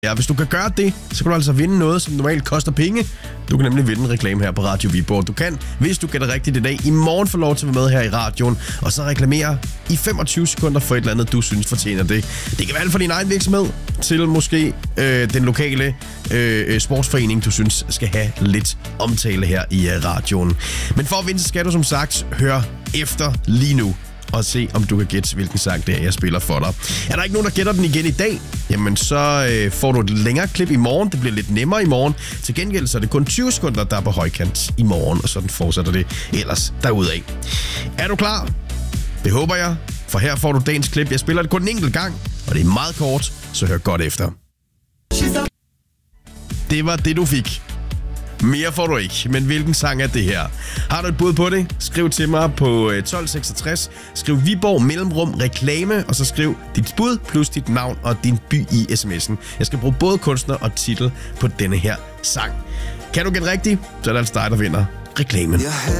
Ja, hvis du kan gøre det, så kan du altså vinde noget, som normalt koster penge. Du kan nemlig vinde en reklame her på Radio Viborg. Du kan, hvis du gætter rigtigt i dag, i morgen få lov til at være med her i radioen, og så reklamere i 25 sekunder for et eller andet, du synes fortjener det. Det kan være alt fra din egen virksomhed til måske den lokale sportsforening, du synes skal have lidt omtale her i radioen. Men for at vinde, så skal du som sagt høre efter lige nu og se, om du kan gætte, hvilken sang det er, jeg spiller for dig. Er der ikke nogen, der gætter den igen i dag, jamen så får du et længere klip i morgen. Det bliver lidt nemmere i morgen. Til gengæld så er det kun 20 sekunder, der er på højkant i morgen, og sådan fortsætter det ellers derudaf. Er du klar? Det håber jeg, for her får du dagens klip. Jeg spiller det kun en enkelt gang, og det er meget kort, så hør godt efter. Det var det, du fik. Mere får du ikke, men hvilken sang er det her? Har du et bud på det? Skriv til mig på 1266. Skriv Viborg mellemrum reklame, og så skriv dit bud plus dit navn og din by i sms'en. Jeg skal bruge både kunstner og titel på denne her sang. Kan du gætte rigtigt, så er det altså dig, der vinder reklamen.